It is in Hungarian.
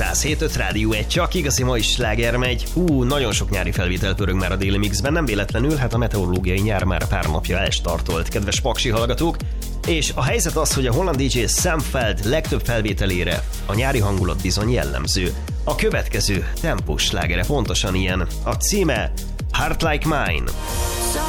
107.5 Rádió 1, csak igazi ma is sláger megy. Nagyon sok nyári felvétel pörög már a déli mixben, nem véletlenül, hát a meteorológiai nyár már pár napja elstartolt, kedves paksi hallgatók. És a helyzet az, hogy a holland DJ Sam Feld legtöbb felvételére a nyári hangulat bizony jellemző. A következő tempós slágere pontosan ilyen. A címe Heart Like Mine.